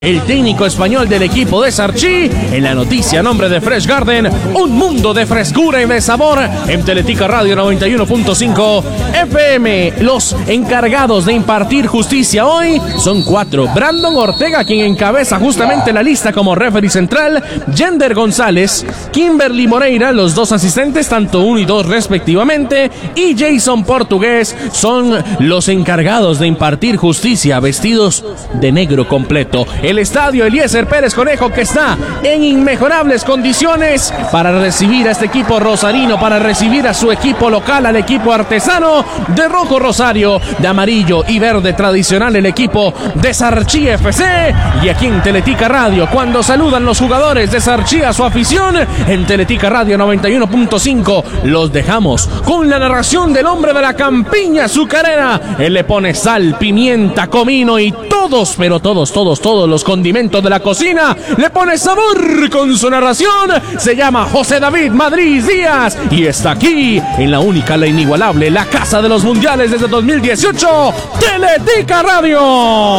El técnico español del equipo de Sarchi, en la noticia a nombre de Fresh Garden, un mundo de frescura y de sabor, en Teletica Radio 91.5 FM. Los encargados de impartir justicia hoy son 4. Brandon Ortega, quien encabeza justamente la lista como referee central, Yender González, Kimberly Moreira, los 2 asistentes, tanto 1 y 2 respectivamente, y Jason Portugués son los encargados de impartir justicia, vestidos de negro completo. El estadio Eliezer Pérez Conejo, que está en inmejorables condiciones para recibir a este equipo rosarino, para recibir a su equipo local, al equipo artesano de rojo Rosario, de amarillo y verde tradicional, el equipo de Sarchi FC. Y aquí en Teletica Radio, cuando saludan los jugadores de Sarchi a su afición, en Teletica Radio 91.5, los dejamos con la narración del hombre de la campiña azucarera. Él le pone sal, pimienta, comino y todos, pero todos los condimentos de la cocina, le pone sabor con su narración. Se llama José David Madrid Díaz y está aquí en la única, la inigualable, la casa de los mundiales desde 2018, Teletica Radio.